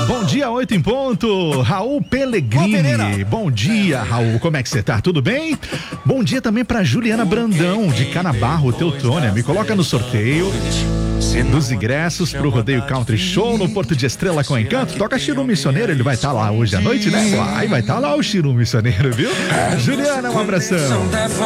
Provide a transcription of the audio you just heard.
Bom dia, 8 em ponto. Raul Pellegrini. Bom dia, Raul. Como é que você tá? Tudo bem? Bom dia também pra Juliana Brandão, de Canabarro, Teutônia. Me coloca no sorteio dos ingressos pro Rodeio Country Show no Porto de Estrela com Encanto. Toca Chiru Missioneiro, ele vai estar lá hoje à noite, né? Vai estar lá o Chiru Missioneiro, viu? Juliana, um abração.